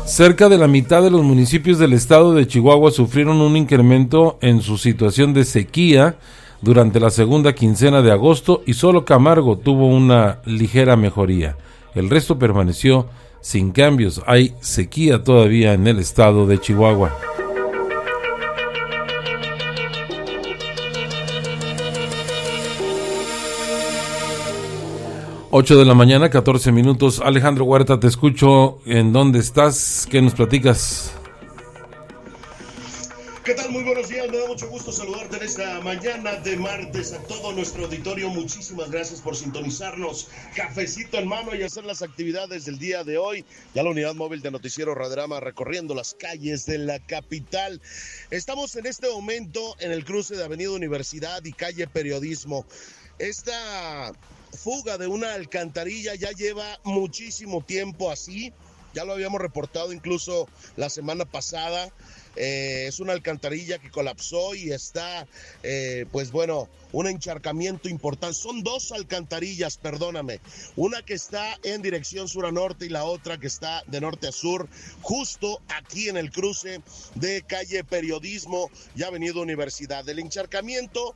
Cerca de la mitad de los municipios del estado de Chihuahua sufrieron un incremento en su situación de sequía durante la segunda quincena de agosto y solo Camargo tuvo una ligera mejoría. El resto permaneció sin cambios. Hay sequía todavía en el estado de Chihuahua. Ocho de la mañana, 14 minutos. Alejandro Huerta, te escucho. ¿En dónde estás? ¿Qué nos platicas? ¿Qué tal? Muy buenos días, me da mucho gusto saludarte en esta mañana de martes a todo nuestro auditorio. Muchísimas gracias por sintonizarnos. Cafecito en mano y hacer las actividades del día de hoy. Ya la unidad móvil de Noticiero Raderama recorriendo las calles de la capital. Estamos en este momento en el cruce de Avenida Universidad y calle Periodismo. Esta fuga de una alcantarilla ya lleva muchísimo tiempo así. Ya lo habíamos reportado incluso la semana pasada. Es una alcantarilla que colapsó y está, un encharcamiento importante. Son dos alcantarillas, perdóname. Una que está en dirección sur a norte y la otra que está de norte a sur, justo aquí en el cruce de calle Periodismo y Avenida Universidad. El encharcamiento,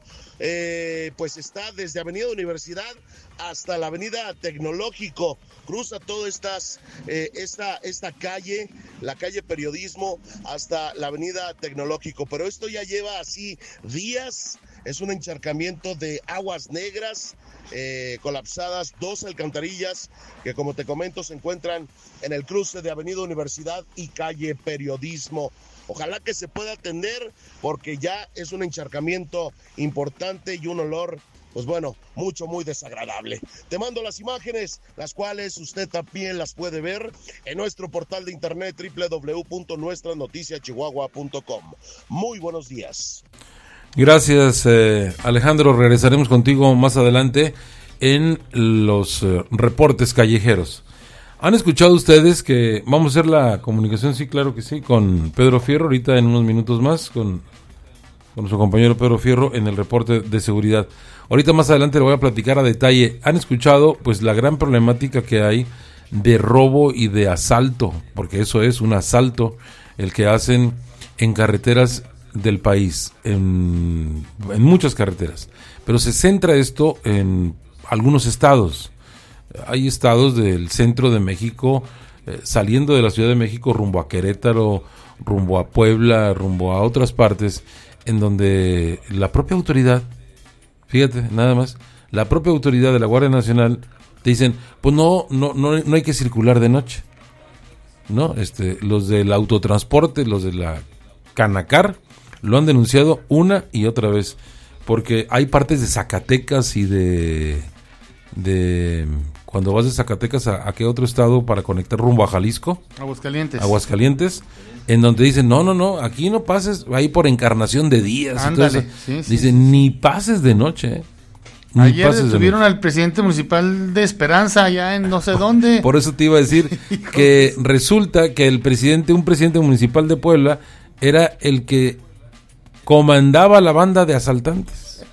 está desde Avenida Universidad hasta la Avenida Tecnológico. Cruza toda esta calle, la calle Periodismo, hasta la Avenida Tecnológico. Pero esto ya lleva así días. Es un encharcamiento de aguas negras, colapsadas, dos alcantarillas que, como te comento, se encuentran en el cruce de Avenida Universidad y calle Periodismo. Ojalá que se pueda atender porque ya es un encharcamiento importante y un olor, muy desagradable. Te mando las imágenes, las cuales usted también las puede ver en nuestro portal de internet www.nuestranoticiaschihuahua.com. Muy buenos días. Gracias, Alejandro. Regresaremos contigo más adelante en los reportes callejeros. ¿Han escuchado ustedes que vamos a hacer la comunicación? Sí, claro que sí, con Pedro Fierro, ahorita en unos minutos más, con nuestro compañero Pedro Fierro en el reporte de seguridad. Ahorita más adelante le voy a platicar a detalle. ¿Han escuchado la gran problemática que hay de robo y de asalto? Porque eso es un asalto el que hacen en carreteras del país, en muchas carreteras. Pero se centra esto en algunos estados. Hay estados del centro de México, saliendo de la Ciudad de México rumbo a Querétaro, rumbo a Puebla, rumbo a otras partes, en donde la propia autoridad, fíjate, nada más, la propia autoridad de la Guardia Nacional te dicen, pues no hay que circular de noche, ¿no? Los del autotransporte, los de la Canacar, lo han denunciado una y otra vez, porque hay partes de Zacatecas y de cuando vas de Zacatecas a qué otro estado para conectar rumbo a Jalisco, Aguascalientes, en donde dicen, no, aquí no pases, ahí por Encarnación de Díaz. Ándale, dicen, ni pases de noche. Ayer detuvieron al presidente municipal de Esperanza, allá en no sé dónde. Por eso te iba a decir que resulta que un presidente municipal de Puebla, era el que comandaba la banda de asaltantes.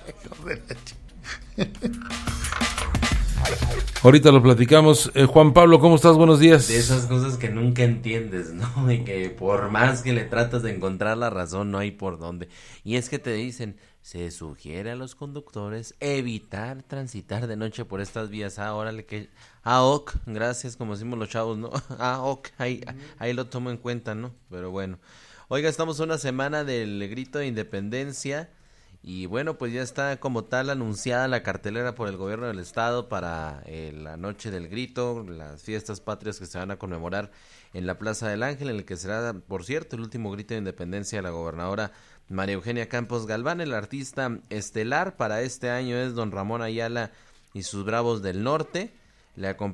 Ahorita lo platicamos. Juan Pablo, ¿cómo estás? Buenos días. De esas cosas que nunca entiendes, ¿no? Y que por más que le tratas de encontrar la razón, no hay por dónde. Y es que te dicen, se sugiere a los conductores evitar transitar de noche por estas vías. Órale, que... ok, gracias, como decimos los chavos, ¿no? Ok, ahí lo tomo en cuenta, ¿no? Pero bueno. Oiga, estamos una semana del grito de independencia. Y bueno, pues ya está como tal anunciada la cartelera por el gobierno del estado para la noche del grito, las fiestas patrias que se van a conmemorar en la Plaza del Ángel, en el que será, por cierto, el último grito de independencia de la gobernadora María Eugenia Campos Galván. El artista estelar para este año es don Ramón Ayala y sus Bravos del Norte. Le